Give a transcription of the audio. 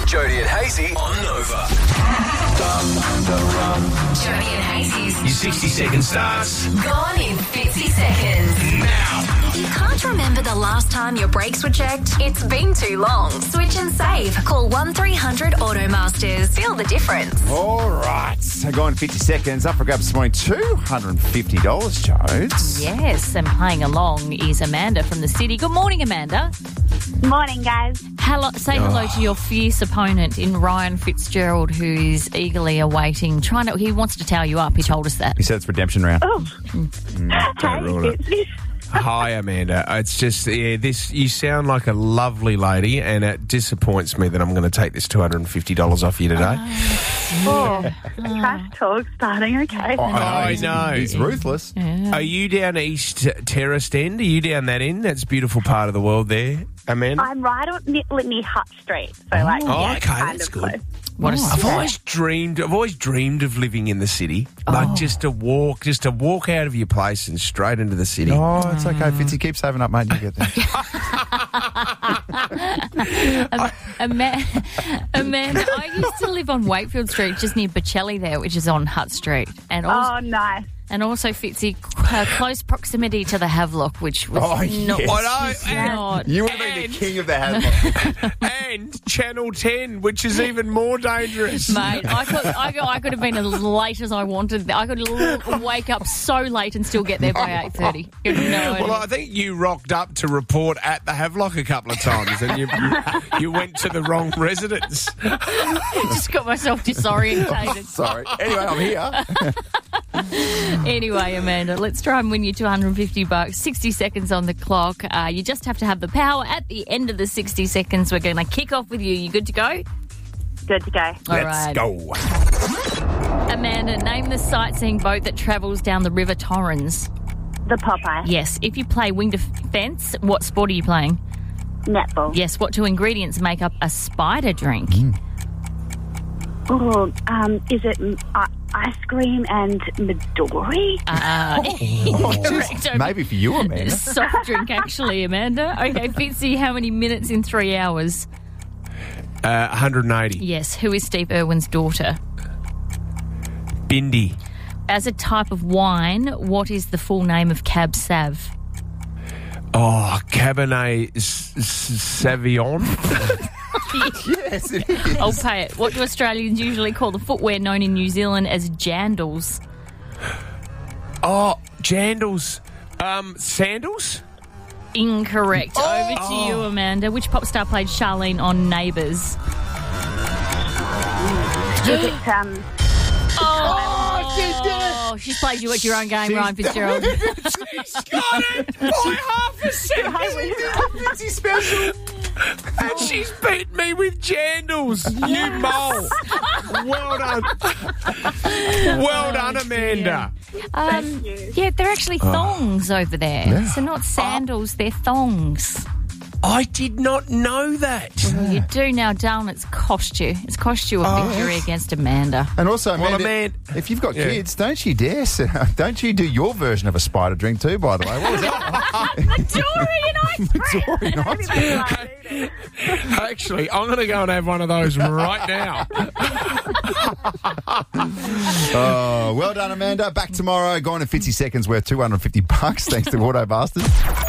Jody and Hazy on Nova. Jody and Hazy's Your 60-second starts gone in 50 seconds. now. You can't remember the last time your brakes were checked? It's been too long. Switch and save. Call 1300 Automasters. Feel the difference. All right. So going 50 seconds. Up for grabs this morning. $250, Jodes. Yes, and playing along is Amanda from the city. Good morning, Amanda. Morning, guys. Say hello to your fierce opponent in Ryan Fitzgerald, who is eagerly awaiting. He wants to towel you up. He told us that. He said it's redemption round. Oh, Don't rule it. Hi, Amanda. It's just, you sound like a lovely lady, and it disappoints me that I'm going to take this $250 off you today. Trash talk starting, okay. I know. He's ruthless. Are you down East Terrace End? Are you down that end? That's a beautiful part of the world there, Amanda. I'm right on near Hutt Street, so like, okay, kind that's of good. close. What a I've always dreamed of living in the city, like just to walk out of your place and straight into the city. Oh, it's okay, Fitzy. Keep saving up, mate. You get there. Amanda, I used to live on Wakefield Street, just near Bocelli there, which is on Hutt Street. And also, Oh, nice. and also Fitzy, close proximity to the Havelock, which was Oh, not... yes. I know. not- You would have been the king of the Havelock. And Channel 10, which is even more dangerous. Mate, I could have been as late as I wanted. I could wake up so late and still get there by 8:30. You have no idea. Well, I think you rocked up to report at the Havelock a couple of times, and you went to the wrong residence. Just got myself disorientated. Sorry. Anyway, I'm here. Anyway, Amanda, let's try and win you $250. 60 seconds on the clock. You just have to have the power at the end of the 60 seconds. We're going to kick off with you. You good to go? Good to go. All Let's right. go. Amanda, name the sightseeing boat that travels down the River Torrens. The Popeye. Yes. If you play wing defence, what sport are you playing? Netball. Yes. What two ingredients make up a spider drink? Oh, is it ice cream and Midori? Correct. Maybe for you, Amanda. Soft drink, actually, Amanda. Okay, Fitzy, how many minutes in 3 hours? 180. Yes. Who is Steve Irwin's daughter? Bindi. As a type of wine, what is the full name of Cab Sav? Oh, Cabernet Sauvignon. Yes, it is. I'll pay it. What do Australians usually call the footwear known in New Zealand as jandals? Oh, jandals. Sandals? Incorrect. Over to you, Amanda. Which pop star played Charlene on Neighbours? Is it, Oh, she's played you at your own game, Ryan Fitzgerald. She's got it by half a second. Fitzy special. And she's beat me with jandals. You mole. Well done. Well done, Amanda. Thank you. Yeah, they're actually thongs over there. Yeah. So not sandals, they're thongs. I did not know that. You do now, darling. It's cost you. It's cost you a victory against Amanda. And also, Well, Amanda, Amanda- if you've got Yeah. kids, don't you dare, don't you do your version of a spider drink too, by the way? What was that? Dorian Dorian ice cream. Actually, I'm going to go and have one of those right now. Oh, well done, Amanda. Back tomorrow. Going to 50 seconds worth $250. Thanks to Auto Bastards.